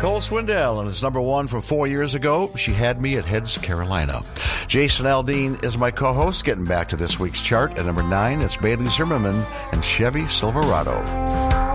Cole Swindell, and it's number one from 4 years ago. She Had Me at Heads, Carolina. Jason Aldean is my co-host. Getting back to this week's chart at number 9, it's Bailey Zimmerman and Chevy Silverado.